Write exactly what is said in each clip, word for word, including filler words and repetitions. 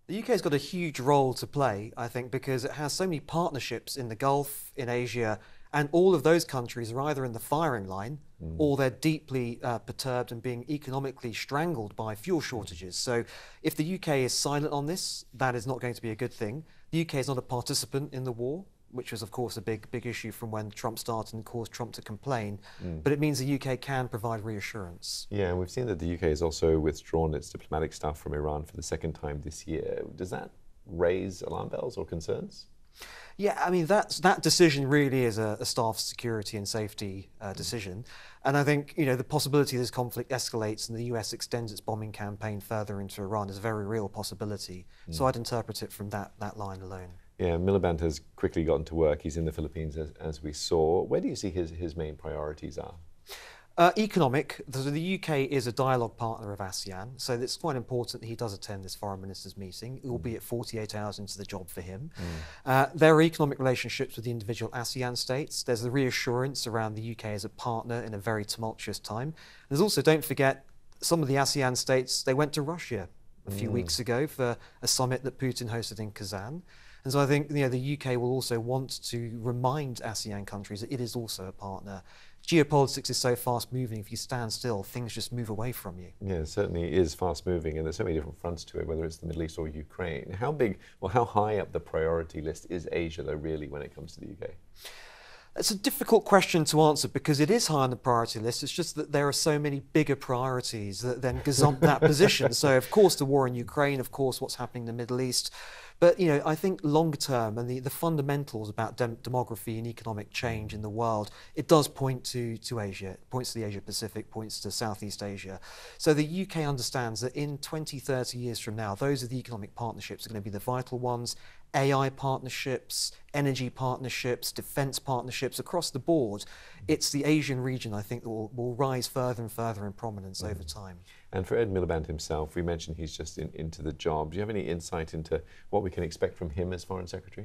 The U K's got a huge role to play, I think, because it has so many partnerships in the Gulf, in Asia, and all of those countries are either in the firing line mm. or they're deeply uh, perturbed and being economically strangled by fuel shortages. So if the U K is silent on this, that is not going to be a good thing. The U K is not a participant in the war, which was, of course, a big, big issue from when Trump started and caused Trump to complain. Mm. But it means the U K can provide reassurance. Yeah, and we've seen that the U K has also withdrawn its diplomatic staff from Iran for the second time this year. Does that raise alarm bells or concerns? Yeah, I mean, that's, that decision really is a, a staff security and safety uh, decision. And I think, you know, the possibility this conflict escalates and the U S extends its bombing campaign further into Iran is a very real possibility. Mm. So I'd interpret it from that, that line alone. Yeah, Miliband has quickly gotten to work. He's in the Philippines, as, as we saw. Where do you see his, his main priorities are? Uh, economic. So the U K is a dialogue partner of ASEAN, so it's quite important that he does attend this foreign ministers' meeting, mm. albeit forty-eight hours into the job for him. Mm. Uh, there are economic relationships with the individual ASEAN states. There's the reassurance around the U K as a partner in a very tumultuous time. There's also, don't forget, some of the ASEAN states, they went to Russia a few mm. weeks ago for a summit that Putin hosted in Kazan. And so I think, you know, the U K will also want to remind ASEAN countries that it is also a partner. Geopolitics is so fast moving, if you stand still, things just move away from you. Yeah, it certainly is fast moving, and there's so many different fronts to it, whether it's the Middle East or Ukraine. How big, well, how high up the priority list is Asia, though, really, when it comes to the U K? It's a difficult question to answer because it is high on the priority list. It's just that there are so many bigger priorities that then gazump that position. So, of course, the war in Ukraine, of course, what's happening in the Middle East. But, you know, I think longer term and the, the fundamentals about dem demography and economic change in the world, it does point to, to Asia. It points to the Asia Pacific, points to Southeast Asia. So the U K understands that in twenty, thirty years from now, those are the economic partnerships are going to be the vital ones. A I partnerships, energy partnerships, defence partnerships across the board. It's the Asian region, I think, that will, will rise further and further in prominence mm. over time. And for Ed Miliband himself, we mentioned he's just in, into the job. Do you have any insight into what we can expect from him as Foreign Secretary?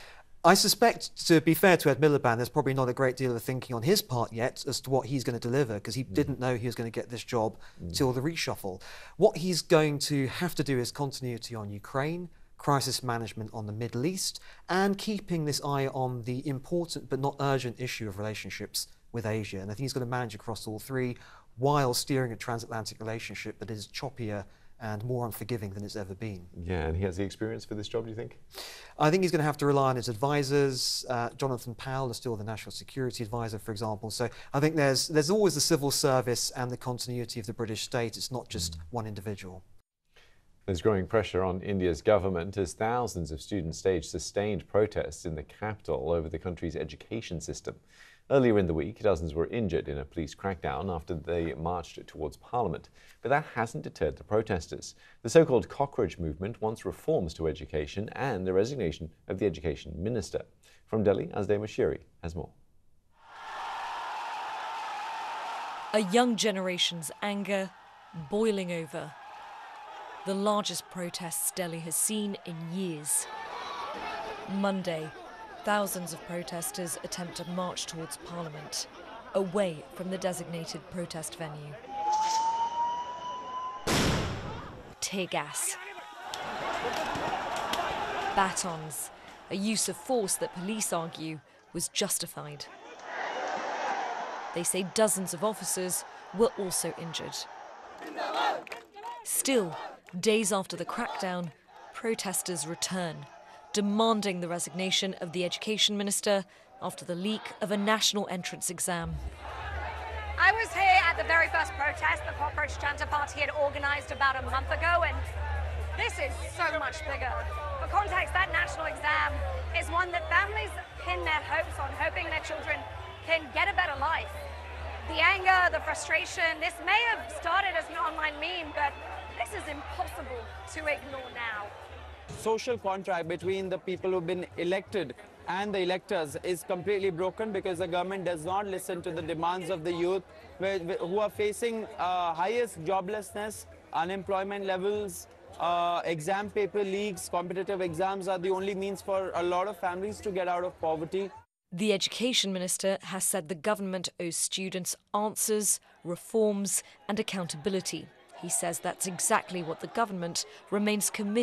I suspect, to be fair to Ed Miliband, there's probably not a great deal of thinking on his part yet as to what he's going to deliver, because he mm. didn't know he was going to get this job mm. till the reshuffle. What he's going to have to do is continuity on Ukraine, crisis management on the Middle East, and keeping this eye on the important but not urgent issue of relationships with Asia. And I think he's going to manage across all three while steering a transatlantic relationship that is choppier and more unforgiving than it's ever been. Yeah, and he has the experience for this job, do you think? I think he's going to have to rely on his advisors. Uh, Jonathan Powell is still the National Security Advisor, for example. So I think there's, there's always the civil service and the continuity of the British state. It's not just mm. one individual. There's growing pressure on India's government as thousands of students staged sustained protests in the capital over the country's education system. Earlier in the week, dozens were injured in a police crackdown after they marched towards Parliament. But that hasn't deterred the protesters. The so-called cockroach movement wants reforms to education and the resignation of the education minister. From Delhi, Azday Mashiri has more. A young generation's anger boiling over. The largest protests Delhi has seen in years. Monday, thousands of protesters attempt to march towards Parliament, away from the designated protest venue. Tear gas, batons, a use of force that police argue was justified. They say dozens of officers were also injured. Still, days after the crackdown, protesters return, demanding the resignation of the education minister after the leak of a national entrance exam. I was here at the very first protest the Cockroach Janta Party had organised about a month ago, and this is so much bigger. For context, that national exam is one that families pin their hopes on, hoping their children can get a better life. The anger, the frustration, this may have started as an online meme, but this is impossible to ignore now. Social contract between the people who've been elected and the electors is completely broken because the government does not listen to the demands of the youth who are facing uh, highest joblessness, unemployment levels, uh, exam paper leaks. Competitive exams are the only means for a lot of families to get out of poverty. The education minister has said the government owes students answers, reforms and accountability. He says that's exactly what the government remains committed